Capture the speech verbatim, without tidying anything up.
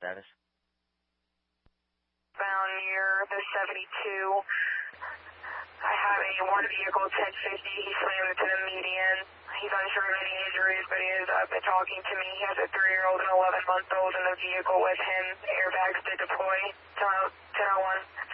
status? Bound near the seventy-two. I have a motor vehicle ten fifty. He slammed into the median. He's unsure of any injuries, but he has uh, been talking to me. He has a three-year-old and eleven-month-old in the vehicle with him. Airbags did deploy. ten oh one.